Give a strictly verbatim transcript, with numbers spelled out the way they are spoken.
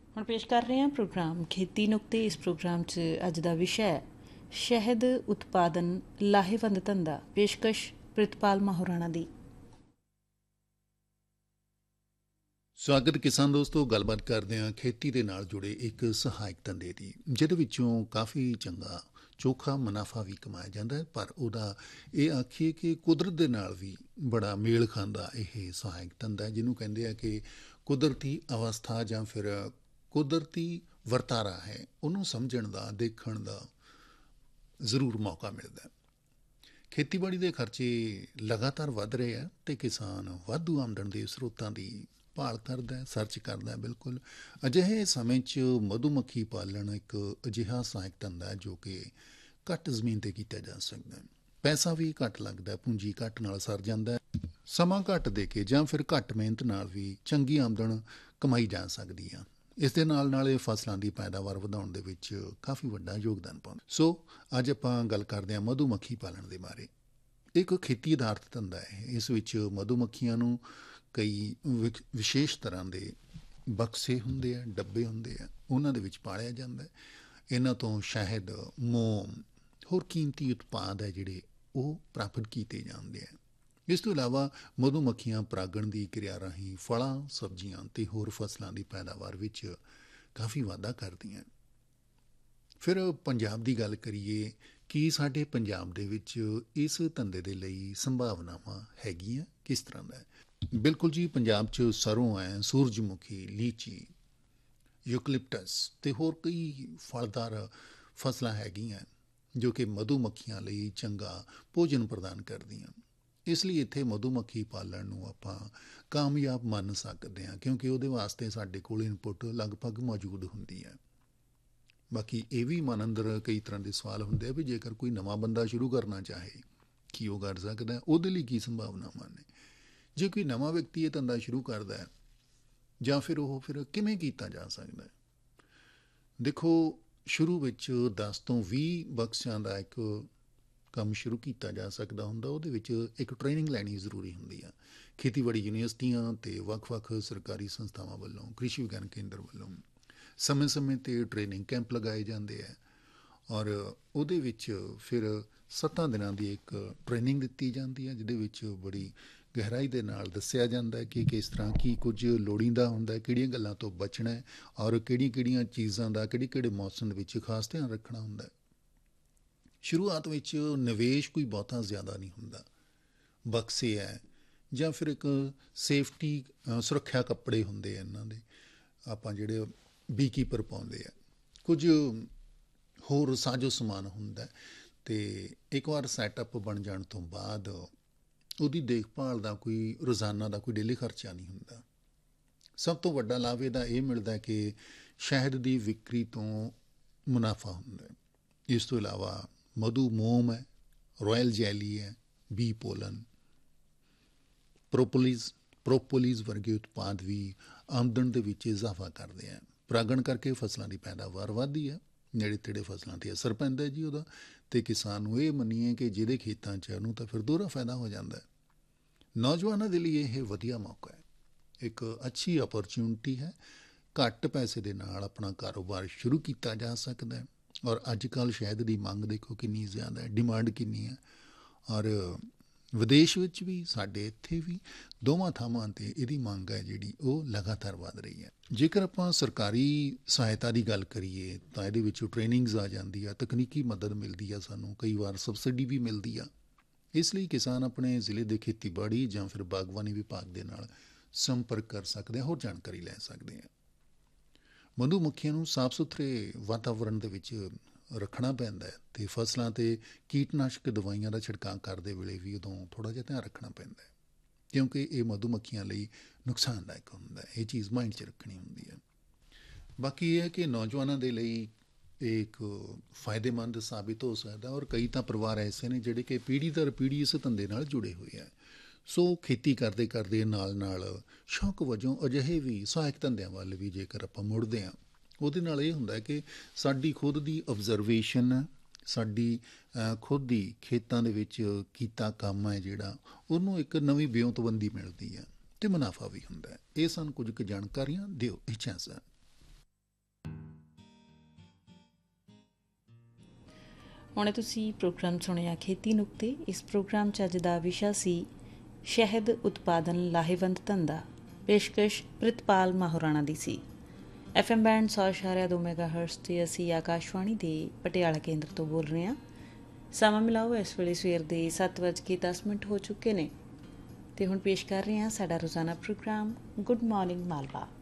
ਹੁਣ ਪੇਸ਼ ਕਰ ਰਹੇ ਹਾਂ ਪ੍ਰੋਗਰਾਮ ਖੇਤੀ ਨੁਕਤੇ। ਇਸ ਪ੍ਰੋਗਰਾਮ 'ਚ ਅੱਜ ਦਾ ਵਿਸ਼ਾ ਹੈ ਸ਼ਹਿਦ ਉਤਪਾਦਨ ਲਾਹੇਵੰਦ ਧੰਦਾ। ਪੇਸ਼ਕਸ਼ ਪ੍ਰਿਤਪਾਲ ਮਾਹੌਰਾਣਾ ਦੀ। ਸਵਾਗਤ ਕਿਸਾਨ ਦੋਸਤੋ। ਗੱਲਬਾਤ ਕਰਦੇ ਹਾਂ ਖੇਤੀ ਦੇ ਨਾਲ ਜੁੜੇ ਇੱਕ ਸਹਾਇਕ ਧੰਦੇ ਦੀ, ਜਿਹਦੇ ਵਿੱਚੋਂ ਕਾਫੀ ਚੰਗਾ ਚੋਖਾ ਮੁਨਾਫਾ ਵੀ ਕਮਾਇਆ ਜਾਂਦਾ ਹੈ, ਪਰ ਉਹਦਾ ਇਹ ਆਖੀਏ ਕਿ ਕੁਦਰਤ ਦੇ ਨਾਲ ਵੀ ਬੜਾ ਮੇਲ ਖਾਂਦਾ ਇਹ ਸਹਾਇਕ ਧੰਦਾ ਹੈ, ਜਿਹਨੂੰ ਕਹਿੰਦੇ ਆ ਕਿ ਕੁਦਰਤੀ ਅਵਸਥਾ ਜਾਂ ਫਿਰ ਕੁਦਰਤੀ ਵਰਤਾਰਾ ਹੈ। ਉਹਨੂੰ ਸਮਝਣ ਦਾ, ਦੇਖਣ ਦਾ ਜ਼ਰੂਰ ਮੌਕਾ ਮਿਲਦਾ ਹੈ। ਖੇਤੀਬਾੜੀ ਦੇ ਖਰਚੇ ਲਗਾਤਾਰ ਵੱਧ ਰਹੇ ਆ ਅਤੇ ਕਿਸਾਨ ਵਾਧੂ ਆਮਦਨ ਦੇ ਸਰੋਤਾਂ ਦੀ ਭਾਲ ਕਰਦਾ, ਸਰਚ ਕਰਦਾ। ਬਿਲਕੁਲ ਅਜਿਹੇ ਸਮੇਂ 'ਚ ਮਧੂਮੱਖੀ ਪਾਲਣ ਇੱਕ ਅਜਿਹਾ ਸਹਾਇਕ ਧੰਦਾ ਜੋ ਕਿ ਘੱਟ ਜ਼ਮੀਨ 'ਤੇ ਕੀਤਾ ਜਾ ਸਕਦਾ ਹੈ। ਪੈਸਾ ਵੀ ਘੱਟ ਲੱਗਦਾ, ਪੂੰਜੀ ਘੱਟ ਨਾਲ ਸਰ ਜਾਂਦਾ, ਸਮਾਂ ਘੱਟ ਦੇ ਕੇ ਜਾਂ ਫਿਰ ਘੱਟ ਮਿਹਨਤ ਨਾਲ ਵੀ ਚੰਗੀ ਆਮਦਨ ਕਮਾਈ ਜਾ ਸਕਦੀ ਆ। ਇਸ ਦੇ ਨਾਲ ਨਾਲ ਇਹ ਫਸਲਾਂ ਦੀ ਪੈਦਾਵਾਰ ਵਧਾਉਣ ਦੇ ਵਿੱਚ ਕਾਫੀ ਵੱਡਾ ਯੋਗਦਾਨ ਪਾਉਂਦਾ। ਸੋ ਅੱਜ ਆਪਾਂ ਗੱਲ ਕਰਦੇ ਹਾਂ ਮਧੂਮੱਖੀ ਪਾਲਣ ਦੇ ਬਾਰੇ। ਇੱਕ ਖੇਤੀ ਆਧਾਰਿਤ ਧੰਦਾ ਹੈ। ਇਸ ਵਿੱਚ ਮਧੂਮੱਖੀਆਂ ਨੂੰ ਕਈ ਵਿ- ਵਿਸ਼ੇਸ਼ ਤਰ੍ਹਾਂ ਦੇ ਬਕਸੇ ਹੁੰਦੇ ਆ, ਡੱਬੇ ਹੁੰਦੇ ਆ, ਉਹਨਾਂ ਦੇ ਵਿੱਚ ਪਾਲਿਆ ਜਾਂਦਾ। ਇਹਨਾਂ ਤੋਂ ਸ਼ਹਿਦ, ਮੋਮ, ਹੋਰ ਕੀਮਤੀ ਉਤਪਾਦ ਹੈ ਜਿਹੜੇ ਉਹ ਪ੍ਰਾਪਤ ਕੀਤੇ ਜਾਂਦੇ ਆ। ਇਸ ਤੋਂ ਇਲਾਵਾ ਮਧੂਮੱਖੀਆਂ ਪਰਾਗਣ ਦੀ ਕਿਰਿਆ ਰਾਹੀਂ ਫਲਾਂ, ਸਬਜ਼ੀਆਂ ਅਤੇ ਹੋਰ ਫਸਲਾਂ ਦੀ ਪੈਦਾਵਾਰ ਵਿੱਚ ਕਾਫੀ ਵਾਧਾ ਕਰਦੀਆਂ। ਫਿਰ ਪੰਜਾਬ ਦੀ ਗੱਲ ਕਰੀਏ ਕਿ ਸਾਡੇ ਪੰਜਾਬ ਦੇ ਵਿੱਚ ਇਸ ਧੰਦੇ ਦੇ ਲਈ ਸੰਭਾਵਨਾਵਾਂ ਹੈਗੀਆਂ। ਕਿਸ ਤਰ੍ਹਾਂ ਦਾ ਹੈ? ਬਿਲਕੁਲ ਜੀ, ਪੰਜਾਬ 'ਚ ਸਰੋਂ ਹੈ, ਸੂਰਜਮੁਖੀ, ਲੀਚੀ, ਯੂਕਲਿਪਟਸ ਅਤੇ ਹੋਰ ਕਈ ਫਲਦਾਰ ਫਸਲਾਂ ਹੈਗੀਆਂ ਜੋ ਕਿ ਮਧੂਮੱਖੀਆਂ ਲਈ ਚੰਗਾ ਭੋਜਨ ਪ੍ਰਦਾਨ ਕਰਦੀਆਂ। ਇਸ ਲਈ ਇੱਥੇ ਮਧੂਮੱਖੀ ਪਾਲਣ ਨੂੰ ਆਪਾਂ ਕਾਮਯਾਬ ਮੰਨ ਸਕਦੇ ਹਾਂ, ਕਿਉਂਕਿ ਉਹਦੇ ਵਾਸਤੇ ਸਾਡੇ ਕੋਲ ਇਨਪੁੱਟ ਲਗਭਗ ਮੌਜੂਦ ਹੁੰਦੀ ਹੈ। ਬਾਕੀ ਇਹ ਵੀ ਮਨ ਅੰਦਰ ਕਈ ਤਰ੍ਹਾਂ ਦੇ ਸਵਾਲ ਹੁੰਦੇ ਆ ਵੀ ਜੇਕਰ ਕੋਈ ਨਵਾਂ ਬੰਦਾ ਸ਼ੁਰੂ ਕਰਨਾ ਚਾਹੇ ਕੀ ਉਹ ਕਰ ਸਕਦਾ? ਉਹਦੇ ਲਈ ਕੀ ਸੰਭਾਵਨਾਵਾਂ ਨੇ? ਜੇ ਕੋਈ ਨਵਾਂ ਵਿਅਕਤੀ ਇਹ ਧੰਦਾ ਸ਼ੁਰੂ ਕਰਦਾ ਹੈ ਜਾਂ ਫਿਰ ਉਹ ਫਿਰ ਕਿਵੇਂ ਕੀਤਾ ਜਾ ਸਕਦਾ? ਦੇਖੋ, ਸ਼ੁਰੂ ਵਿੱਚ ਦਸ ਤੋਂ ਵੀਹ ਬਕਸਿਆਂ ਦਾ ਇੱਕ ਕੰਮ ਸ਼ੁਰੂ ਕੀਤਾ ਜਾ ਸਕਦਾ ਹੁੰਦਾ। ਉਹਦੇ ਵਿੱਚ ਇੱਕ ਟ੍ਰੇਨਿੰਗ ਲੈਣੀ ਜ਼ਰੂਰੀ ਹੁੰਦੀ ਆ। ਖੇਤੀਬਾੜੀ ਯੂਨੀਵਰਸਿਟੀਆਂ ਅਤੇ ਵੱਖ-ਵੱਖ ਸਰਕਾਰੀ ਸੰਸਥਾਵਾਂ ਵੱਲੋਂ, ਕ੍ਰਿਸ਼ੀ ਵਿਗਿਆਨ ਕੇਂਦਰ ਵੱਲੋਂ ਸਮੇਂ ਸਮੇਂ 'ਤੇ ਟ੍ਰੇਨਿੰਗ ਕੈਂਪ ਲਗਾਏ ਜਾਂਦੇ ਹੈ ਔਰ ਉਹਦੇ ਵਿੱਚ ਫਿਰ ਸੱਤਾਂ ਦਿਨਾਂ ਦੀ ਇੱਕ ਟ੍ਰੇਨਿੰਗ ਦਿੱਤੀ ਜਾਂਦੀ ਹੈ, ਜਿਹਦੇ ਵਿੱਚ ਬੜੀ ਗਹਿਰਾਈ ਦੇ ਨਾਲ ਦੱਸਿਆ ਜਾਂਦਾ ਕਿ ਕਿਸ ਤਰ੍ਹਾਂ ਕੀ ਕੁਝ ਲੋੜੀਂਦਾ ਹੁੰਦਾ, ਕਿਹੜੀਆਂ ਗੱਲਾਂ ਤੋਂ ਬਚਣਾ ਹੈ ਔਰ ਕਿਹੜੀਆਂ-ਕਿਹੜੀਆਂ ਚੀਜ਼ਾਂ ਦਾ ਕਿਹੜੇ ਕਿਹੜੇ ਮੌਸਮ ਦੇ ਵਿੱਚ ਖਾਸ ਧਿਆਨ ਰੱਖਣਾ ਹੁੰਦਾ। ਸ਼ੁਰੂਆਤ ਵਿੱਚ ਨਿਵੇਸ਼ ਕੋਈ ਬਹੁਤਾ ਜ਼ਿਆਦਾ ਨਹੀਂ ਹੁੰਦਾ। ਬਕਸੇ ਹੈ ਜਾਂ ਫਿਰ ਇੱਕ ਸੇਫਟੀ ਸੁਰੱਖਿਆ ਕੱਪੜੇ ਹੁੰਦੇ ਆ ਇਹਨਾਂ ਦੇ, ਆਪਾਂ ਜਿਹੜੇ ਬੀਕੀਪਰ ਪਾਉਂਦੇ ਆ, ਕੁਝ ਹੋਰ ਸਾਜੋ ਸਮਾਨ ਹੁੰਦਾ ਅਤੇ ਇੱਕ ਵਾਰ ਸੈਟਅਪ ਬਣ ਜਾਣ ਤੋਂ ਬਾਅਦ ਉਹਦੀ ਦੇਖਭਾਲ ਦਾ ਕੋਈ ਰੋਜ਼ਾਨਾ ਦਾ ਕੋਈ ਡੇਲੀ ਖਰਚਾ ਨਹੀਂ ਹੁੰਦਾ। ਸਭ ਤੋਂ ਵੱਡਾ ਲਾਭ ਇਹਦਾ ਇਹ ਮਿਲਦਾ ਕਿ ਸ਼ਹਿਦ ਦੀ ਵਿਕਰੀ ਤੋਂ ਮੁਨਾਫਾ ਹੁੰਦਾ। ਇਸ ਤੋਂ ਇਲਾਵਾ ਮਧੂ ਮੋਮ ਹੈ, ਰਾਇਲ ਜੈਲੀ ਹੈ, ਬੀ ਪੋਲਨ, ਪ੍ਰੋਪੋਲਿਸ ਪ੍ਰੋਪੋਲਿਸ ਵਰਗੇ ਉਤਪਾਦ ਵੀ ਆਮਦਨ ਦੇ ਵਿੱਚ ਇਜ਼ਾਫਾ ਕਰਦੇ ਆ। ਪਰਾਗਣ ਕਰਕੇ ਫਸਲਾਂ ਦੀ ਪੈਦਾਵਾਰ ਵੱਧਦੀ ਹੈ, ਨੇੜੇ ਤੇੜੇ ਫਸਲਾਂ 'ਤੇ ਅਸਰ ਪੈਂਦਾ ਜੀ ਉਹਦਾ, ਅਤੇ ਕਿਸਾਨ ਨੂੰ ਇਹ ਮੰਨੀਏ ਕਿ ਜਿਹਦੇ ਖੇਤਾਂ 'ਚ ਉਹਨੂੰ ਤਾਂ ਫਿਰ ਦੋਹਰਾ ਫਾਇਦਾ ਹੋ ਜਾਂਦਾ। ਨੌਜਵਾਨਾਂ ਦੇ ਲਈ ਇਹ ਵਧੀਆ ਮੌਕਾ ਹੈ, ਇੱਕ ਅੱਛੀ ਅਪਰਚੁਨਿਟੀ ਹੈ। ਘੱਟ ਪੈਸੇ ਦੇ ਨਾਲ ਆਪਣਾ ਕਾਰੋਬਾਰ ਸ਼ੁਰੂ ਕੀਤਾ ਜਾ ਸਕਦਾ ਹੈ ਔਰ ਅੱਜ ਕੱਲ੍ਹ ਸ਼ਹਿਦ ਦੀ ਮੰਗ ਦੇਖੋ ਕਿੰਨੀ ਜ਼ਿਆਦਾ ਹੈ, ਡਿਮਾਂਡ ਕਿੰਨੀ ਹੈ। ਔਰ ਵਿਦੇਸ਼ ਵਿੱਚ ਵੀ, ਸਾਡੇ ਇੱਥੇ ਵੀ, ਦੋਵਾਂ ਥਾਵਾਂ 'ਤੇ ਇਹਦੀ ਮੰਗ ਹੈ ਜਿਹੜੀ ਉਹ ਲਗਾਤਾਰ ਵੱਧ ਰਹੀ ਹੈ। ਜੇਕਰ ਆਪਾਂ ਸਰਕਾਰੀ ਸਹਾਇਤਾ ਦੀ ਗੱਲ ਕਰੀਏ ਤਾਂ ਇਹਦੇ ਵਿੱਚ ਟ੍ਰੇਨਿੰਗਸ ਆ ਜਾਂਦੀ ਆ, ਤਕਨੀਕੀ ਮਦਦ ਮਿਲਦੀ ਆ, ਸਾਨੂੰ ਕਈ ਵਾਰ ਸਬਸਿਡੀ ਵੀ ਮਿਲਦੀ ਆ। ਇਸ ਲਈ ਕਿਸਾਨ ਆਪਣੇ ਜ਼ਿਲ੍ਹੇ ਦੇ ਖੇਤੀਬਾੜੀ ਜਾਂ ਫਿਰ ਬਾਗਬਾਨੀ ਵਿਭਾਗ ਦੇ ਨਾਲ ਸੰਪਰਕ ਕਰ ਸਕਦੇ ਆ, ਹੋਰ ਜਾਣਕਾਰੀ ਲੈ ਸਕਦੇ ਆ। ਮਧੂਮੱਖੀਆਂ ਨੂੰ ਸਾਫ ਸੁਥਰੇ ਵਾਤਾਵਰਣ ਦੇ ਵਿੱਚ ਰੱਖਣਾ ਪੈਂਦਾ ਹੈ ਅਤੇ ਫਸਲਾਂ 'ਤੇ ਕੀਟਨਾਸ਼ਕ ਦਵਾਈਆਂ ਦਾ ਛਿੜਕਾਅ ਕਰਦੇ ਵੇਲੇ ਵੀ ਉਦੋਂ ਥੋੜ੍ਹਾ ਜਿਹਾ ਧਿਆਨ ਰੱਖਣਾ ਪੈਂਦਾ ਹੈ, ਕਿਉਂਕਿ ਇਹ ਮਧੂਮੱਖੀਆਂ ਲਈ ਨੁਕਸਾਨਦਾਇਕ ਹੁੰਦਾ। ਇਹ ਚੀਜ਼ ਮਾਈਂਡ 'ਚ ਰੱਖਣੀ ਹੁੰਦੀ ਹੈ। ਬਾਕੀ ਇਹ ਹੈ ਕਿ ਨੌਜਵਾਨਾਂ ਦੇ ਲਈ ਇਹ ਇੱਕ ਫਾਇਦੇਮੰਦ ਸਾਬਿਤ ਹੋ ਸਕਦਾ ਔਰ ਕਈ ਤਾਂ ਪਰਿਵਾਰ ਐਸੇ ਨੇ ਜਿਹੜੇ ਕਿ ਪੀੜ੍ਹੀ ਦਰ ਪੀੜ੍ਹੀ ਇਸ ਧੰਦੇ ਨਾਲ ਜੁੜੇ ਹੋਏ ਹੈ। ਸੋ ਖੇਤੀ ਕਰਦੇ ਕਰਦੇ ਨਾਲ ਨਾਲ ਸ਼ੌਕ ਵਜੋਂ ਅਜਿਹੇ ਵੀ ਸਹਾਇਕ ਧੰਦਿਆਂ ਵੱਲ ਵੀ ਜੇਕਰ ਆਪਾਂ ਮੁੜਦੇ ਹਾਂ, ਉਹਦੇ ਨਾਲ ਇਹ ਹੁੰਦਾ ਕਿ ਸਾਡੀ ਖੁਦ ਦੀ ਆਬਜ਼ਰਵੇਸ਼ਨ, ਸਾਡੀ ਖੁਦ ਦੀ ਖੇਤਾਂ ਦੇ ਵਿੱਚ ਕੀਤਾ ਕੰਮ ਹੈ ਜਿਹੜਾ, ਉਹਨੂੰ ਇੱਕ ਨਵੀਂ ਵਿਉਂਤਬੰਦੀ ਮਿਲਦੀ ਹੈ ਅਤੇ ਮੁਨਾਫਾ ਵੀ ਹੁੰਦਾ ਹੈ। ਇਹ ਸਾਨੂੰ ਕੁਝ ਕੁ ਜਾਣਕਾਰੀਆਂ ਦਿਓ, ਇਜਾਜ਼ਤ। ਹੁਣੇ ਤੁਸੀਂ ਪ੍ਰੋਗਰਾਮ ਸੁਣਿਆ ਖੇਤੀ ਨੁਕਤੇ। ਇਸ ਪ੍ਰੋਗਰਾਮ 'ਚ ਅੱਜ ਦਾ ਵਿਸ਼ਾ ਸੀ ਸ਼ਹਿਦ ਉਤਪਾਦਨ ਲਾਹੇਵੰਦ ਧੰਦਾ। ਪੇਸ਼ਕਸ਼ ਪ੍ਰਿਤਪਾਲ ਮਾਹੋਰਾਣਾ ਦੀ ਸੀ। ਐਫ ਐਮ ਬੈਂਡ ਸੌ ਇਸ਼ਾਰਿਆ ਦੋ ਮੈਗਾ ਹਰਟਜ਼ 'ਤੇ ਅਸੀਂ ਆਕਾਸ਼ਵਾਣੀ ਦੇ ਪਟਿਆਲਾ ਕੇਂਦਰ ਤੋਂ ਬੋਲ ਰਹੇ ਹਾਂ। ਸਮਾਂ ਮਿਲਾਓ, ਇਸ ਵੇਲੇ ਸਵੇਰ ਦੇ ਸੱਤ ਵੱਜ ਕੇ ਦਸ ਮਿੰਟ ਹੋ ਚੁੱਕੇ ਨੇ ਅਤੇ ਹੁਣ ਪੇਸ਼ ਕਰ ਰਹੇ ਹਾਂ ਸਾਡਾ ਰੋਜ਼ਾਨਾ ਪ੍ਰੋਗਰਾਮ ਗੁੱਡ ਮਾਰਨਿੰਗ ਮਾਲਵਾ।